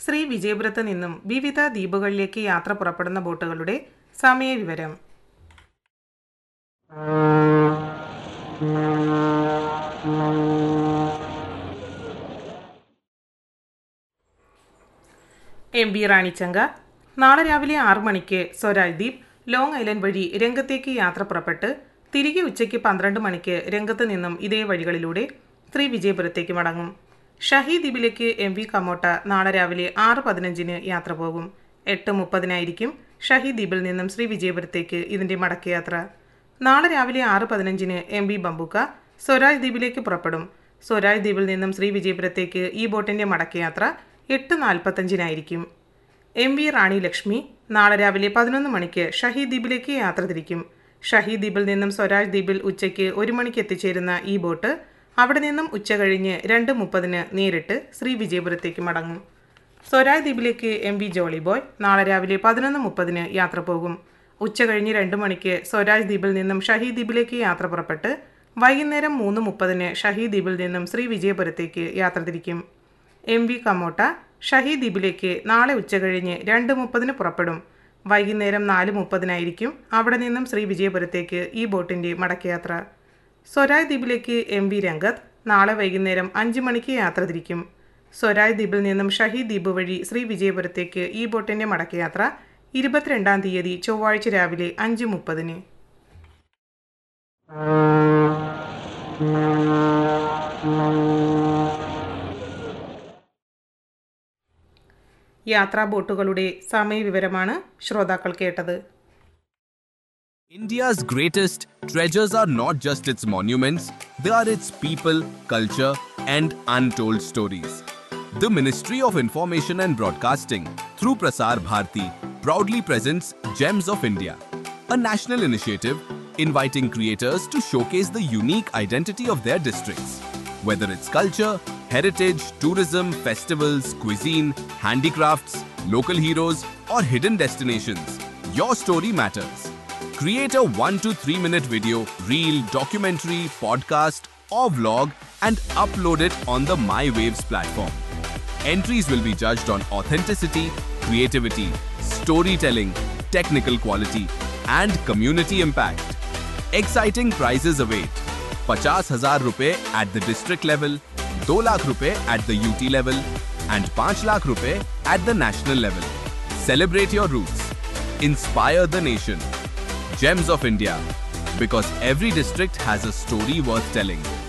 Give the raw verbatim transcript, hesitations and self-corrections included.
ശ്രീ വിജയപുരത്ത് നിന്നും വിവിധ ദ്വീപുകളിലേക്ക് യാത്ര പുറപ്പെടുന്ന ബോട്ടുകളുടെ സമയവിവരം. എം വി റാണിച്ചങ്ക നാളെ രാവിലെ ആറു മണിക്ക് സ്വരാജ് ദ്വീപ് ലോങ് ഐലൻഡ് വഴി രംഗത്തേക്ക് യാത്ര പുറപ്പെട്ട് തിരികെ ഉച്ചയ്ക്ക് പന്ത്രണ്ട് മണിക്ക് രംഗത്ത് നിന്നും ഇതേ വഴികളിലൂടെ ശ്രീ വിജയപുരത്തേക്ക് മടങ്ങും. ഷഹി ദ്വീപിലേക്ക് എം വി കമോട്ട നാളെ രാവിലെ ആറ് പതിനഞ്ചിന് യാത്ര പോകും. എട്ട് മുപ്പതിനായിരിക്കും ഷഹി ദ്വീപിൽ നിന്നും ശ്രീ വിജയപുരത്തേക്ക് ഇതിൻ്റെ മടക്കയാത്ര. നാളെ രാവിലെ ആറ് പതിനഞ്ചിന് എം വി ബംബുക്ക സ്വരാജ് ദ്വീപിലേക്ക് പുറപ്പെടും. സ്വരാജ് ദ്വീപിൽ നിന്നും ശ്രീ വിജയപുരത്തേക്ക് ഈ ബോട്ടിൻ്റെ മടക്കയാത്ര എട്ട് നാൽപ്പത്തഞ്ചിനായിരിക്കും. എം വി റാണി ലക്ഷ്മി നാളെ രാവിലെ പതിനൊന്ന് മണിക്ക് ഷഹി ദ്വീപിലേക്ക് യാത്ര തിരിക്കും. ഷഹി ദ്വീപിൽ നിന്നും സ്വരാജ് ദ്വീപിൽ ഉച്ചയ്ക്ക് ഒരു മണിക്ക് എത്തിച്ചേരുന്ന ഈ ബോട്ട് അവിടെ നിന്നും ഉച്ച കഴിഞ്ഞ് രണ്ട് മുപ്പതിന് നേരിട്ട് ശ്രീ വിജയപുരത്തേക്ക് മടങ്ങും. സ്വരാജ് ദ്വീപിലേക്ക് എം വി ജോളി ബോയ് നാളെ രാവിലെ പതിനൊന്ന് മുപ്പതിന് യാത്ര പോകും. ഉച്ച കഴിഞ്ഞ് രണ്ട് മണിക്ക് സ്വരാജ് ദ്വീപിൽ നിന്നും ഷഹി ദ്വീപിലേക്ക് യാത്ര പുറപ്പെട്ട് വൈകുന്നേരം മൂന്ന് മുപ്പതിന് ഷഹി ദ്വീപിൽ നിന്നും ശ്രീ വിജയപുരത്തേക്ക് യാത്ര തിരിക്കും. എം വി കമോട്ട ഷഹി ദ്വീപിലേക്ക് നാളെ ഉച്ച കഴിഞ്ഞ് രണ്ട് മുപ്പതിന് പുറപ്പെടും. വൈകുന്നേരം നാല് മുപ്പതിനായിരിക്കും അവിടെ നിന്നും ശ്രീ വിജയപുരത്തേക്ക് ഈ ബോട്ടിൻ്റെ മടക്കയാത്ര. സ്വരാജ് ദ്വീപിലേക്ക് എം വി രംഗത്ത് നാളെ വൈകുന്നേരം അഞ്ച് മണിക്ക് യാത്ര തിരിക്കും. സ്വരാജ് ദ്വീപിൽ നിന്നും ഷഹി ദ്വീപ് വഴി ശ്രീ വിജയപുരത്തേക്ക് ഈ ബോട്ടിൻ്റെ മടക്കയാത്ര ഇരുപത്തിരണ്ടാം തീയതി ചൊവ്വാഴ്ച രാവിലെ അഞ്ച് മുപ്പതിന്. യാത്രാ ബോട്ടുകളുടെ സമയവിവരമാണ് ശ്രോതാക്കൾ കേട്ടത്. India's greatest treasures are not just its monuments, they are its people, culture, and untold stories. The Ministry of Information and Broadcasting, through Prasar Bharati, proudly presents Gems of India, a national initiative inviting creators to showcase the unique identity of their districts. Whether it's culture, heritage, tourism, festivals, cuisine, handicrafts, local heroes, or hidden destinations, your story matters. Create a one to three minute video, reel, documentary, podcast, or vlog and upload it on the My Waves platform. Entries will be judged on authenticity, creativity, storytelling, technical quality, and community impact. Exciting prizes await. fifty thousand rupees at the district level, two lakh rupees at the U T level, and five lakh rupees at the national level. Celebrate your roots. Inspire the nation. Gems of India, because every district has a story worth telling.